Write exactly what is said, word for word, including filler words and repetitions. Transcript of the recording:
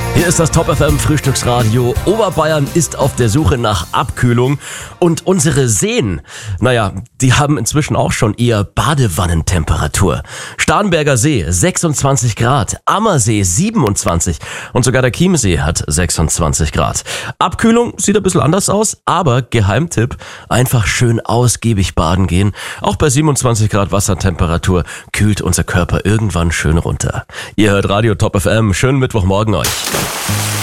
Hier ist das Top F M Frühstücksradio. Oberbayern ist auf der Suche nach Abkühlung und unsere Seen, naja, die haben inzwischen auch schon eher Badewannentemperatur. Starnberger See sechsundzwanzig Grad, Ammersee siebenundzwanzig und sogar der Chiemsee hat sechsundzwanzig Grad. Abkühlung sieht ein bisschen anders aus, aber Geheimtipp, einfach schön ausgiebig baden gehen. Auch bei siebenundzwanzig Grad Wassertemperatur kühlt unser Körper irgendwann schön runter. Ihr hört Radio Top F M, schönen Mittwochmorgen euch.